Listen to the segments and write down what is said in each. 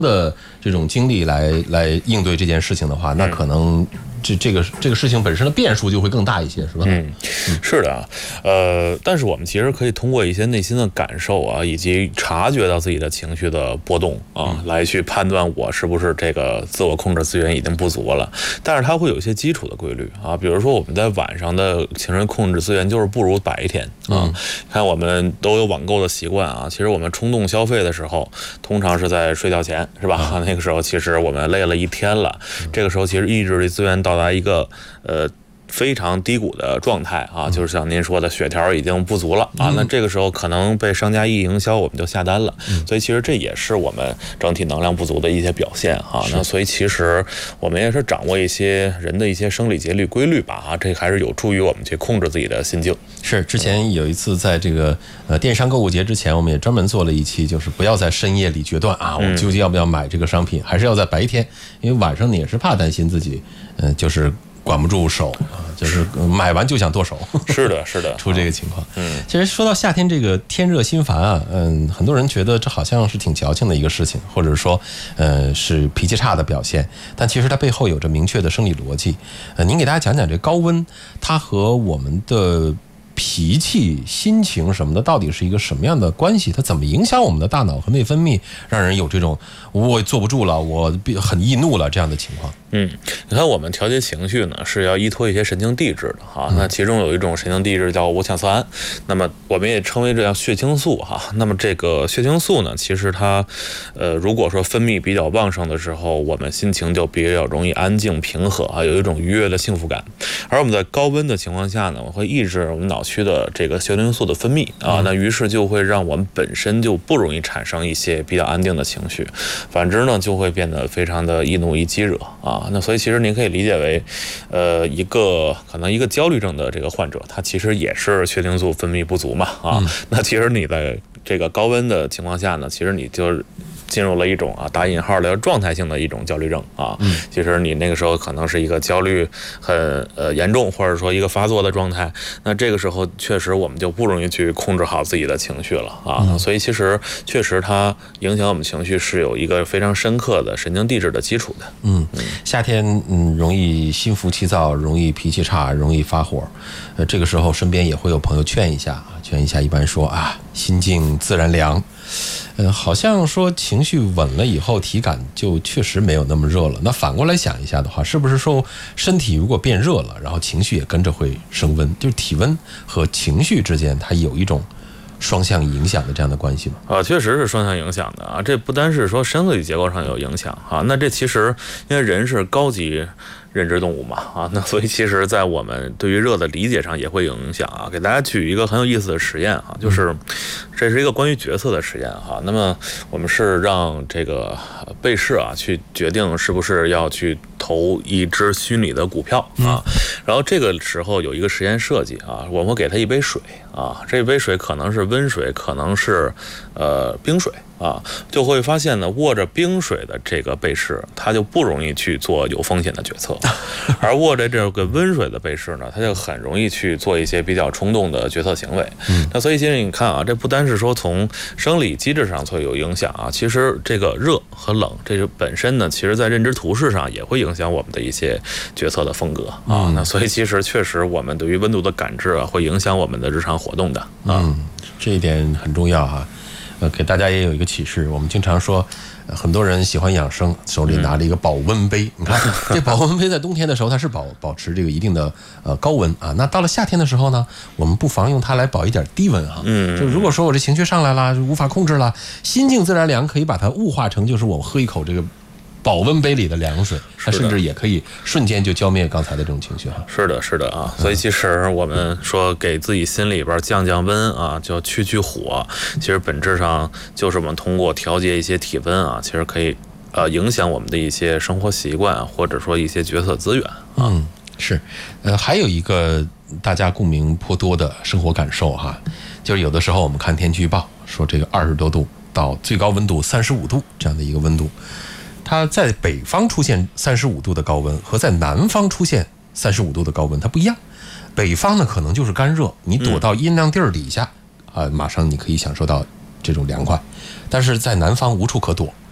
的这种精力来应对这件事情的话，那可能这个事情本身的变数就会更大一些，是吧？ 是的，但是我们其实可以通过一些内心的感受啊，以及察觉到自己的情绪的波动啊，来去判断我是不是这个自我控制资源已经不足了。但是它会有一些基础的规律啊，比如说我们在晚上的情绪控制资源就是不如白天啊。看我们都有网购的习惯啊，其实我们冲动消费的时候，通常是在睡觉前，是吧？那个时候其实我们累了一天了，这个时候其实意志力资源到达一个非常低谷的状态啊，就是像您说的血条已经不足了啊，那这个时候可能被商家一营销，我们就下单了，所以其实这也是我们整体能量不足的一些表现啊。那所以其实我们也是掌握一些人的一些生理节律规律吧啊，这还是有助于我们去控制自己的心境。 是，之前有一次在这个电商购物节之前，我们也专门做了一期，就是不要在深夜里决断啊，我究竟要不要买这个商品，还是要在白天，因为晚上你也是怕担心自己就是管不住手啊，就是买完就想剁手。 是的，是的， 出这个情况。其实说到夏天这个天热心烦啊，很多人觉得这好像是挺矫情的一个事情，或者说是脾气差的表现，但其实它背后有着明确的生理逻辑。您给大家讲讲这高温，它和我们的脾气、心情什么的，到底是一个什么样的关系？它怎么影响我们的大脑和内分泌，让人有这种我坐不住了，我很易怒了这样的情况？ 你看我们调节情绪呢，是要依托一些神经递质的哈。那其中有一种神经递质叫五羟色胺，那么我们也称为这叫血清素哈。那么这个血清素呢，其实它如果说分泌比较旺盛的时候，我们心情就比较容易安静平和啊，有一种愉悦的幸福感。而我们在高温的情况下呢，我会抑制我们脑区的这个血清素的分泌啊，那于是就会让我们本身就不容易产生一些比较安定的情绪，反之呢就会变得非常的易怒易激惹啊。那所以其实您可以理解为可能一个焦虑症的这个患者，他其实也是血清素分泌不足嘛啊。那其实你在这个高温的情况下呢，其实你就进入了一种打引号的状态性的一种焦虑症啊。其实你那个时候可能是一个焦虑很严重，或者说一个发作的状态。那这个时候确实我们就不容易去控制好自己的情绪了啊。所以其实确实它影响我们情绪是有一个非常深刻的神经递质的基础的。 夏天容易心浮气躁，容易脾气差，容易发火。这个时候身边也会有朋友劝一下，一般说啊，心静自然凉。好像说情绪稳了以后，体感就确实没有那么热了。那反过来想一下的话，是不是说身体如果变热了，然后情绪也跟着会升温？就是体温和情绪之间，它有一种双向影响的这样的关系吗？ 确实是双向影响的啊。这不单是说生理结构上有影响啊，那这其实因为人是高级认知动物嘛啊，那所以其实在我们对于热的理解上也会有影响啊。给大家举一个很有意思的实验啊，就是这是一个关于决策的实验哈。那么我们是让这个被试去决定是不是要去投一只虚拟的股票啊。然后这个时候有一个实验设计啊，我们会给他一杯水啊，这杯水可能是温水，可能是冰水啊，就会发现呢，握着冰水的这个被试，他就不容易去做有风险的决策，而握着这个温水的被试呢，他就很容易去做一些比较冲动的决策行为。那所以其实你看啊，这不单是说从生理机制上会有影响啊，其实这个热和冷这个本身呢，其实在认知图示上也会影响我们的一些决策的风格啊。那所以其实确实我们对于温度的感知会影响我们的日常活动的啊。 这一点很重要哈。给大家也有一个启示，我们经常说很多人喜欢养生，手里拿了一个保温杯。你看这保温杯在冬天的时候它是保持这个一定的高温啊，那到了夏天的时候呢，我们不妨用它来保一点低温哈。就如果说我这情绪上来了，无法控制了，心静自然凉，可以把它物化成就是我喝一口这个保温杯里的凉水，它甚至也可以瞬间就浇灭刚才的这种情绪哈。 是的，是的啊。所以其实我们说给自己心里边降温啊，就去火，其实本质上就是我们通过调节一些体温啊，其实可以影响我们的一些生活习惯，或者说一些决策资源啊。 是。还有一个大家共鸣颇多的生活感受哈，就是有的时候我们看天气预报说这个20多度到最高温度35度这样的一个温度。它在北方出现35度的高温和在南方出现35度的高温它不一样。北方呢可能就是干热，你躲到阴凉地儿底下马上你可以享受到这种凉快，但是在南方无处可躲，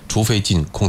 除非进空